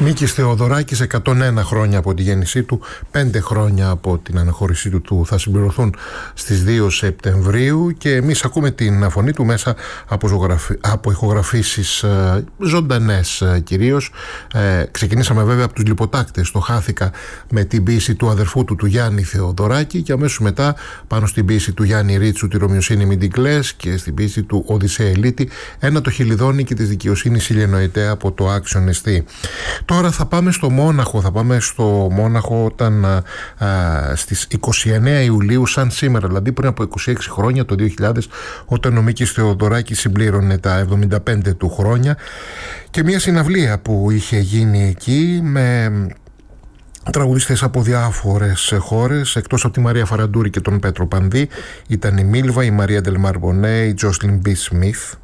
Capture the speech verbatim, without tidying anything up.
Μίκης Θεοδωράκης, εκατόν ένα χρόνια από τη γέννησή του, πέντε χρόνια από την αναχώρησή του, του θα συμπληρωθούν στις δύο Σεπτεμβρίου, και εμείς ακούμε την φωνή του μέσα από, ζωγραφι... από ηχογραφήσεις ε, ζωντανές ε, κυρίως. Ε, ξεκινήσαμε βέβαια από τους Λιποτάκτες, το χάθηκα με την ποίηση του αδερφού του, του Γιάννη Θεοδωράκη, και αμέσως μετά πάνω στην ποίηση του Γιάννη Ρίτσου, τη Ρωμιοσύνη μην την κλαις, και στην ποίηση του Οδυσσέα Ελίτη, ένα το Χιλιδόνι και της δικαιοσύνης Ηλιενοητέα από το Άξιον Εστί. Τώρα θα πάμε στο Μόναχο, θα πάμε στο Μόναχο όταν α, α, στις είκοσι εννέα Ιουλίου, σαν σήμερα, δηλαδή πριν από είκοσι έξι χρόνια, το δύο χιλιάδες, όταν ο Μίκης Θεοδωράκης συμπλήρωνε τα εβδομήντα πέντε του χρόνια, και μια συναυλία που είχε γίνει εκεί με τραγουδιστές από διάφορες χώρες, εκτός από τη Μαρία Φαραντούρη και τον Πέτρο Πανδί. Ήταν η Μίλβα, η Μαρία Ντελμαρμπονέ, η Τζόσλιν Μπι Σμιθ.